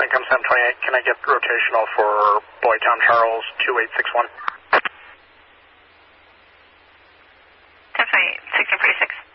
Lincoln 728, can I get rotational for Boytown Charles 2861? 1028, 1646.